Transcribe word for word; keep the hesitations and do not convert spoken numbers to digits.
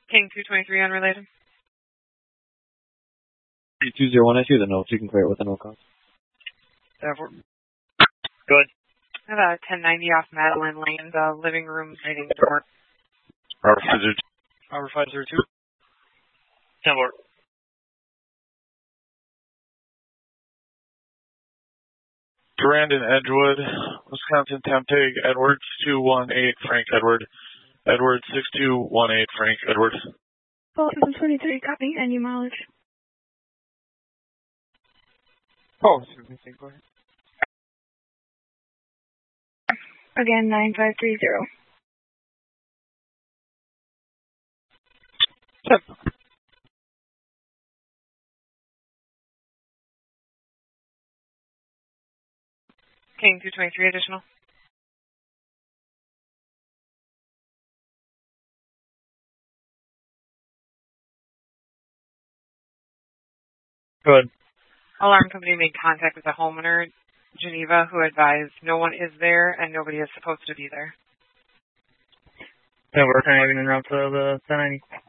King two twenty-three unrelated. two zero one nine two, the notes. You can clear it with a no cost. Therefore. Good. I have a ten ninety off Madeline Lane, the living room lighting door. Robert five zero two. Robert five zero two. ten four. Durand in Edgewood, Wisconsin, Tempeg, Edwards two one eight, Frank Edward. Edward six two one eight, Frank Edward. Well, seven twenty-three, copy, and you mileage. Oh, go ahead. Again, nine five three zero. Yep. King two twenty-three additional. Good. Alarm company made contact with the homeowner, Geneva, who advised no one is there and nobody is supposed to be there. ten four, turning en route to the ten ninety.